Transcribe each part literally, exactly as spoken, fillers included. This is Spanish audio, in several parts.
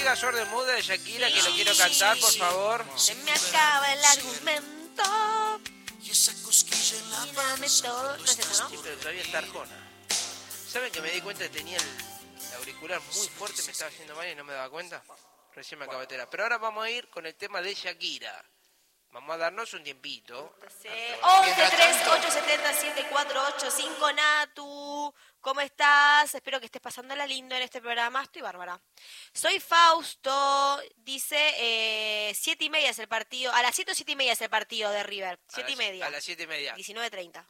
Ciega, Sorda y Muda de Shakira, que lo quiero cantar, por favor. Se me acaba el argumento. Y esa cosquilla en la dame todo. ¿No es eso, no? Sí, pero todavía está Arjona. ¿Saben que me di cuenta que tenía el auricular muy fuerte, me estaba haciendo mal y no me daba cuenta? Recién me acabo de enterar. Pero ahora vamos a ir con el tema de Shakira. Vamos a darnos un tiempito. once tres ocho siete cero siete cuatro ocho cinco Natu, ¿cómo estás? Espero que estés pasándola lindo en este programa. Estoy bárbara. Soy Fausto, dice eh, siete y media es el partido. A las siete o siete y media es el partido de River. Siete y media. A las siete y media. diecinueve treinta.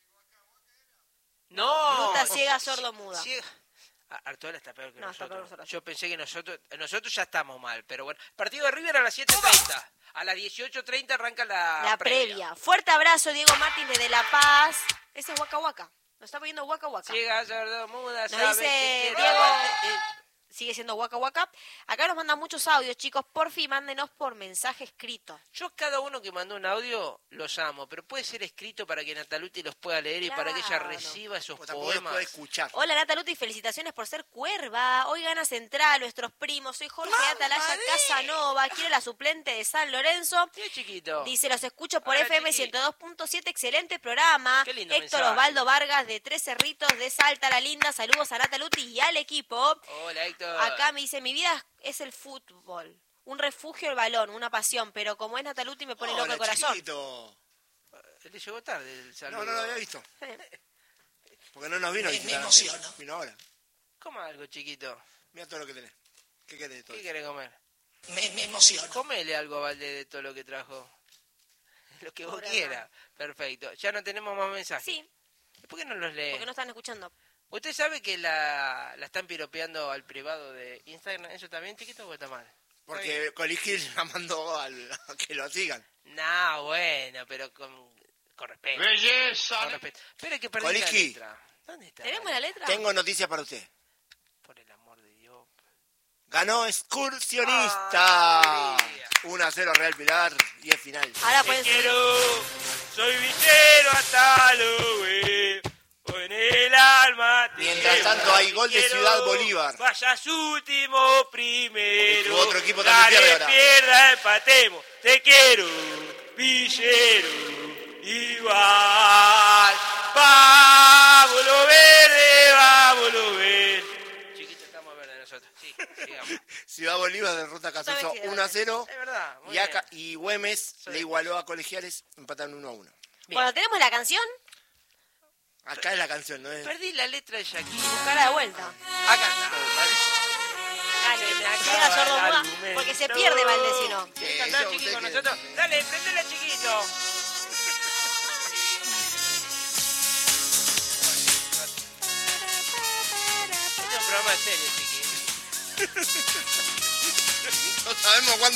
No. Ruta ciega, sordo, muda. Ciega. Artola está peor que no, nosotros. Está peor nosotros. Yo pensé que nosotros nosotros ya estamos mal, pero bueno. Partido de River a las siete treinta. A las dieciocho treinta arranca la, la previa. previa. Fuerte abrazo, Diego Martín desde La Paz. Ese es Waka Waka. Nos está pidiendo Waka Waka. Ciega, sordo, muda, Nos sabe dice que Diego, eh, sigue siendo Waka Waka. Acá nos mandan muchos audios, chicos. Porfi, mándenos por mensaje escrito. Yo cada uno que mandó un audio los amo, pero puede ser escrito para que Nataluti los pueda leer claro. y para que ella reciba esos o poemas. Puede escuchar. Hola Nataluti, felicitaciones por ser cuerva. Hoy gana Central, nuestros primos. Soy Jorge Atalaya Casanova. Quiero la suplente de San Lorenzo. Qué chiquito. Dice, los escucho por Hola, F M ciento dos punto siete. Excelente programa. Qué lindo Héctor mensaje. Osvaldo Vargas de Tres Cerritos de Salta la Linda. Saludos a Nataluti y al equipo. Hola Héctor. Acá me dice, mi vida es el fútbol. Un refugio el balón, una pasión, pero como es Nataluti me pone oh, loco el corazón. Chiquito. Él llegó tarde el saludo. No, no lo había visto. Porque no nos vino. Me, me emociona. Vino ahora. Coma algo, chiquito. Mira todo lo que tenés. ¿Qué querés de todo? ¿Qué querés comer? Me, me emociona. Comele algo, Valde, de todo lo que trajo. Lo que vos Por quieras. Perfecto. Ya no tenemos más mensajes. Sí. ¿Por qué no los lee? Porque no están escuchando. ¿Usted sabe que la, la están piropeando al privado de Instagram? ¿Eso también, chiquito, o está mal? Porque Coligil la mandó al, a que lo sigan. No, bueno, pero con, con respeto. ¡Belleza! Con respeto. Pero hay que perder la Coligi. letra. ¿Dónde está? ¿Tenemos la letra? Tengo noticias para usted. Por el amor de Dios. Ganó Excursionista. Ah, uno a cero Real Pilar y es final. Ahora Te pueden quiero, soy villero hasta lo ve. En el alma te Mientras llevo, tanto hay gol de quiero, Ciudad Bolívar. Vayas último primero. Tu otro equipo también dale, pierde ahora. pierda, empatemos. Te quiero, villero, igual. Vámonos verde, vámonos verde. Chiquito, estamos verdes nosotros. Sí, sigamos. Ciudad Bolívar derrota a Casaso uno a cero. Es verdad. Muy Y, acá, bien. y Güemes Sí. le igualó a Colegiales, empataron uno a uno. Bien. Bueno, ¿tenemos la canción? Acá es la canción, ¿no es? Perdí la letra de Shakira. Buscarla de vuelta. Acá está. Dale, Se me acaba ciega, sordo, el muda, argumento. porque se pierde Valde si no. ¿Querés cantar, yo, chiqui, usted con quiere. nosotros? Dale, prendele, chiquito. Este es un programa de serio, chiqui. No sabemos cuándo.